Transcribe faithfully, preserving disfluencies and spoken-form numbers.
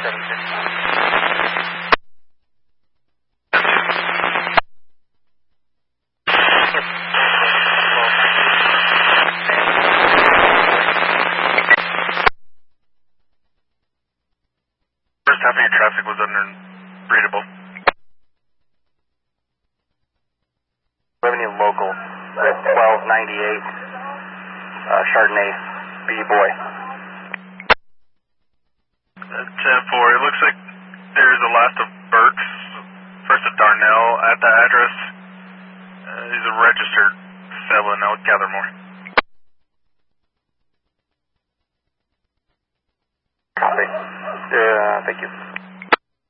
seven six. First half of your traffic was unreadable. Revenue local, twelve ninety-eight, uh, Chardonnay, B-Boy. ten four, it looks like there's a last of Burks, first of Darnell at that address. Uh, he's a registered felon, I'll gather more. Copy. Uh, thank you.